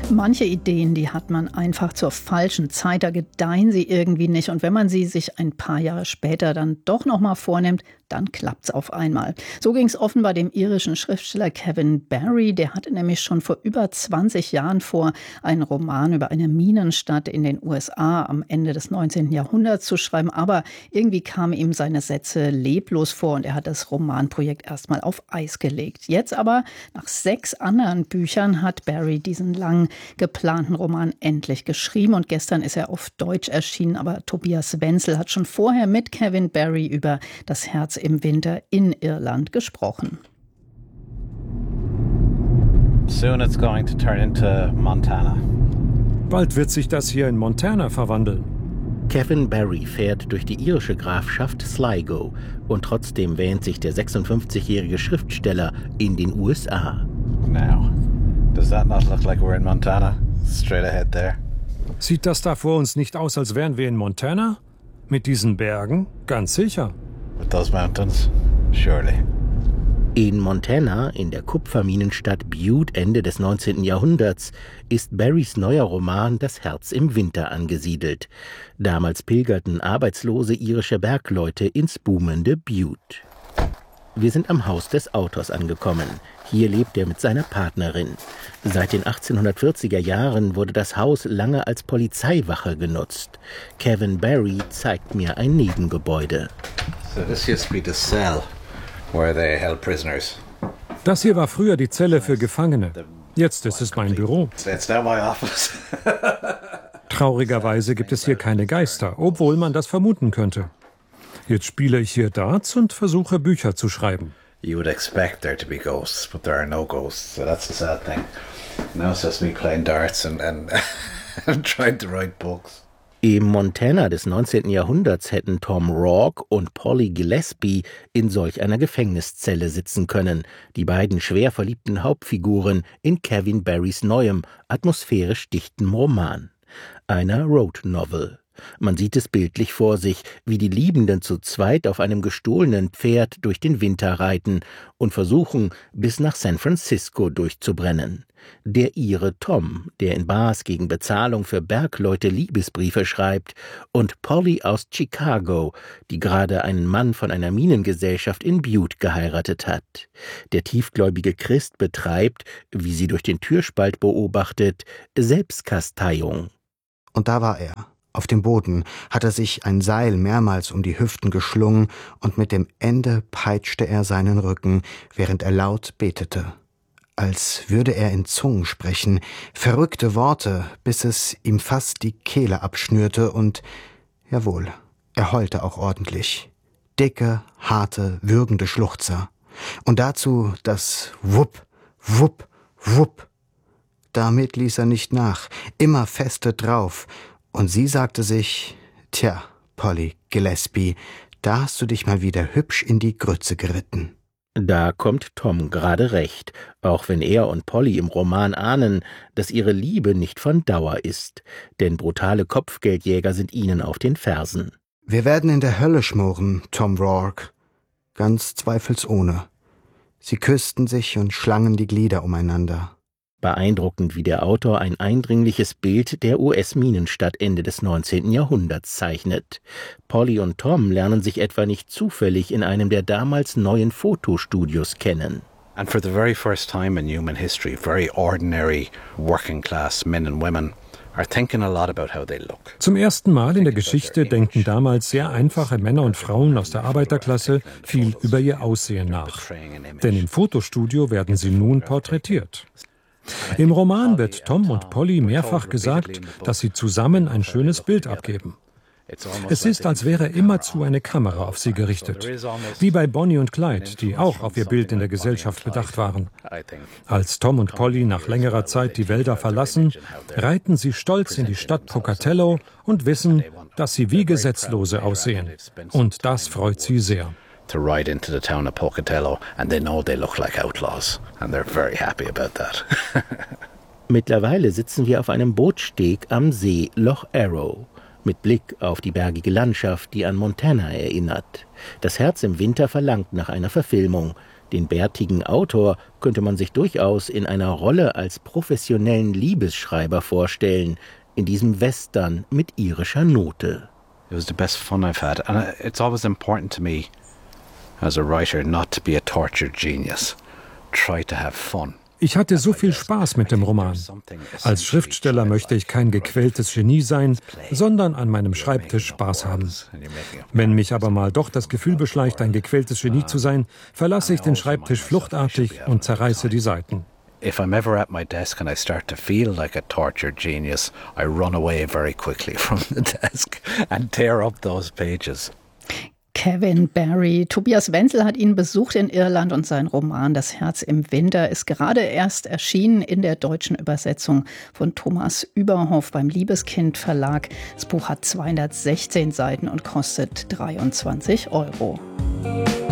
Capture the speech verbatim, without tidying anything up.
Manche Ideen, die hat man einfach zur falschen Zeit, da gedeihen sie irgendwie nicht. Und wenn man sie sich ein paar Jahre später dann doch noch mal vornimmt, dann klappt's auf einmal. So ging's offenbar dem irischen Schriftsteller Kevin Barry. Der hatte nämlich schon vor über zwanzig Jahren vor, einen Roman über eine Minenstadt in den U S A am Ende des neunzehnten Jahrhunderts zu schreiben. Aber irgendwie kamen ihm seine Sätze leblos vor und er hat das Romanprojekt erstmal auf Eis gelegt. Jetzt aber, nach sechs anderen Büchern, hat Barry diesen lang geplanten Roman endlich geschrieben. Und gestern ist er auf Deutsch erschienen. Aber Tobias Wenzel hat schon vorher mit Kevin Barry über das Herz im Winter in Irland gesprochen. Soon it's going to turn into Montana. Bald wird sich das hier in Montana verwandeln. Kevin Barry fährt durch die irische Grafschaft Sligo und trotzdem wähnt sich der sechsundfünfzigjährige Schriftsteller in den U S A. Now, does that not look like we're in Montana? Straight ahead there. Sieht das da vor uns nicht aus, als wären wir in Montana? Mit diesen Bergen? Ganz sicher. With those mountains? Surely. In Montana, in der Kupferminenstadt Butte Ende des neunzehnten Jahrhunderts, ist Barrys neuer Roman Das Herz im Winter angesiedelt. Damals pilgerten arbeitslose irische Bergleute ins boomende Butte. Wir sind am Haus des Autors angekommen. Hier lebt er mit seiner Partnerin. Seit den achtzehnhundertvierziger Jahren wurde das Haus lange als Polizeiwache genutzt. Kevin Barry zeigt mir ein Nebengebäude. So this used to be the cell where they held prisoners. Das hier war früher die Zelle für Gefangene. Jetzt ist es mein Büro. It's now my office. Traurigerweise gibt es hier keine Geister, obwohl man das vermuten könnte. Jetzt spiele ich hier Darts und versuche Bücher zu schreiben. You would expect there to be ghosts, but there are no ghosts, so that's the sad thing. Now it's just me playing darts and, and, and trying to write books. Im Montana des neunzehnten Jahrhunderts hätten Tom Rourke und Polly Gillespie in solch einer Gefängniszelle sitzen können, die beiden schwer verliebten Hauptfiguren in Kevin Barrys neuem, atmosphärisch dichten Roman. Einer Road Novel. Man sieht es bildlich vor sich, wie die Liebenden zu zweit auf einem gestohlenen Pferd durch den Winter reiten und versuchen, bis nach San Francisco durchzubrennen. Der Ire Tom, der in Bars gegen Bezahlung für Bergleute Liebesbriefe schreibt, und Polly aus Chicago, die gerade einen Mann von einer Minengesellschaft in Butte geheiratet hat. Der tiefgläubige Christ betreibt, wie sie durch den Türspalt beobachtet, Selbstkasteiung. Und da war er. Auf dem Boden hat er sich ein Seil mehrmals um die Hüften geschlungen und mit dem Ende peitschte er seinen Rücken, während er laut betete. Als würde er in Zungen sprechen, verrückte Worte, bis es ihm fast die Kehle abschnürte und, jawohl, er heulte auch ordentlich. Dicke, harte, würgende Schluchzer. Und dazu das Wupp, Wupp, Wupp. Damit ließ er nicht nach, immer feste drauf. Und sie sagte sich, tja, Polly Gillespie, da hast du dich mal wieder hübsch in die Grütze geritten. Da kommt Tom gerade recht, auch wenn er und Polly im Roman ahnen, dass ihre Liebe nicht von Dauer ist, denn brutale Kopfgeldjäger sind ihnen auf den Fersen. Wir werden in der Hölle schmoren, Tom Rourke, ganz zweifelsohne. Sie küssten sich und schlangen die Glieder umeinander. Beeindruckend, wie der Autor ein eindringliches Bild der U S-Minenstadt Ende des neunzehnten Jahrhunderts zeichnet. Polly und Tom lernen sich etwa nicht zufällig in einem der damals neuen Fotostudios kennen. And for the very first time in human history, very ordinary working class men and women are thinking a lot about how they look. Zum ersten Mal in der Geschichte denken damals sehr einfache Männer und Frauen aus der Arbeiterklasse viel über ihr Aussehen nach. Denn im Fotostudio werden sie nun porträtiert. Im Roman wird Tom und Polly mehrfach gesagt, dass sie zusammen ein schönes Bild abgeben. Es ist, als wäre immerzu eine Kamera auf sie gerichtet. Wie bei Bonnie und Clyde, die auch auf ihr Bild in der Gesellschaft bedacht waren. Als Tom und Polly nach längerer Zeit die Wälder verlassen, reiten sie stolz in die Stadt Pocatello und wissen, dass sie wie Gesetzlose aussehen. Und das freut sie sehr. To ride into the town of Pocatello, and they know they look like outlaws, and they're very happy about that. Mittlerweile sitzen wir auf einem Bootsteg am See Loch Arrow, mit Blick auf die bergige Landschaft, die an Montana erinnert. Das Herz im Winter verlangt nach einer Verfilmung. Den bärtigen Autor könnte man sich durchaus in einer Rolle als professionellen Liebesschreiber vorstellen, in diesem Western mit irischer Note. It was the best fun I've had, and it's always important to me as a writer not to be a tortured genius. Try to have fun. Ich hatte so viel Spaß mit dem Roman. Als Schriftsteller möchte ich kein gequältes Genie sein, sondern an meinem Schreibtisch Spaß haben. Wenn mich aber mal doch das Gefühl beschleicht, ein gequältes Genie zu sein, verlasse ich den Schreibtisch fluchtartig und zerreiße die Seiten. If I'm ever at my desk and I start to feel like a tortured genius, I run away very quickly from the desk and tear up those pages. Kevin Barry. Tobias Wenzel hat ihn besucht in Irland und sein Roman Das Herz im Winter ist gerade erst erschienen in der deutschen Übersetzung von Thomas Überhoff beim Liebeskind Verlag. Das Buch hat zweihundertsechzehn Seiten und kostet dreiundzwanzig Euro.